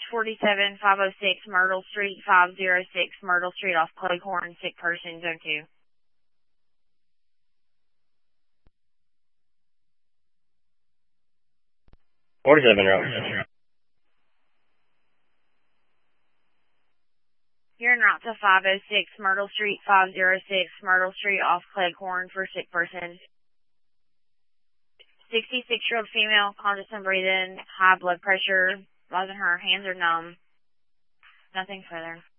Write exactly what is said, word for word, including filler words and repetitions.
forty-seven, five oh six, Myrtle Street, five oh six, Myrtle Street off Cleghorn, sick person, zone two. forty-seven, route. You're en route to five oh six, Myrtle Street, five oh six, Myrtle Street off Cleghorn for sick person. sixty-six-year-old female, conscious and breathing, high blood pressure, wasn't her hands are numb. Nothing further.